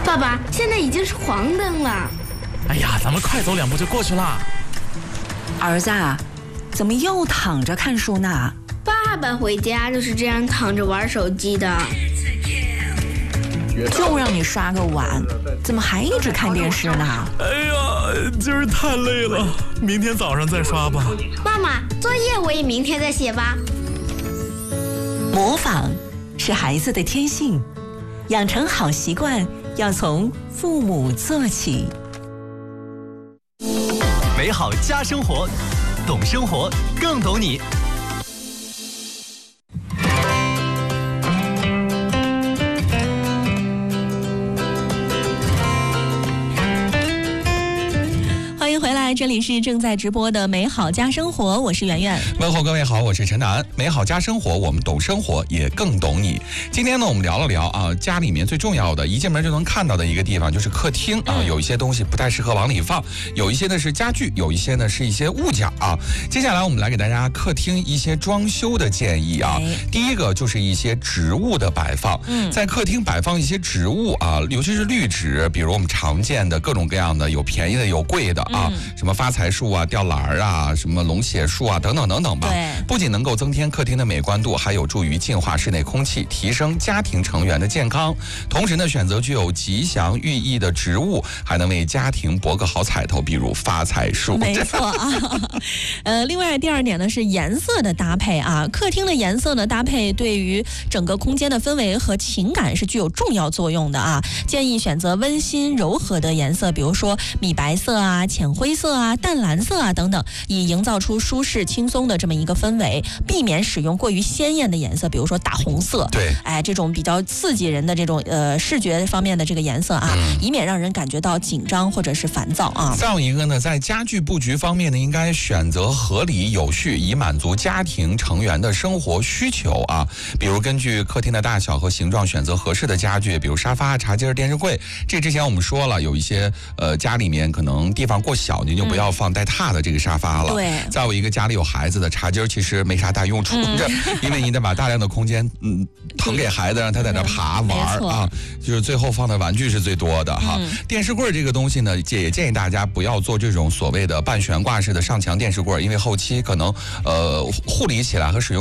爸爸，现在已经是黄灯了。 哎呀，咱们快走2步就过去了。 儿子，怎么又躺着看书呢？ 爸爸回家就是这样躺着玩手机的。 就让你刷个碗，怎么还一直看电视呢？ 哎呀，今儿太累了，明天早上再刷吧。 妈妈，作业我也明天再写吧。 模仿是孩子的天性，养成好习惯要从父母做起。 美好家生活，懂生活更懂你。 欢迎回来，这里是正在直播的美好家生活，我是圆圆。 问候各位好，我是陈楠。美好家生活，我们懂生活，也更懂你。今天呢，我们聊了聊啊，家里面最重要的，一进门就能看到的一个地方就是客厅啊。有一些东西不太适合往里放，有一些呢是家具，有一些呢是一些物件啊。接下来我们来给大家客厅一些装修的建议啊。第一个就是一些植物的摆放，在客厅摆放一些植物啊，尤其是绿植，比如我们常见的各种各样的，有便宜的，有贵的啊。什么发财树啊、吊兰啊、什么龙血树啊，等等等等吧。不仅能够增添客厅的美观度，还有助于净化室内空气，提升家庭成员的健康。同时呢，选择具有吉祥寓意的植物，还能为家庭博个好彩头，比如发财树。 没错啊。另外第二点呢是颜色的搭配啊，客厅的颜色的搭配对于整个空间的氛围和情感是具有重要作用的啊。建议选择温馨柔和的颜色，比如说米白色啊、浅灰色啊、淡蓝色啊等等，以营造出舒适轻松的这么一个氛围，避免使用过于鲜艳的颜色，比如说大红色， 对， 这种比较刺激人的这种视觉方面的这个颜色啊，以免让人感觉到紧张或者是烦躁啊。 再有一个呢，在家具布局方面呢，应该选择合理有序，以满足家庭成员的生活需求啊。比如根据客厅的大小和形状选择合适的家具，比如沙发、茶几、电视柜。这之前我们说了，有一些家里面可能地方过小，您就不要放带榻的这个沙发了。 对。 再有一个家里有孩子的茶几其实没啥大用处，因为你得把大量的空间腾给孩子，让他在那爬玩啊，就是最后放的玩具是最多的哈。电视柜这个东西呢，也建议大家不要做这种所谓的半悬挂式的上墙电视柜，因为后期可能护理起来和使用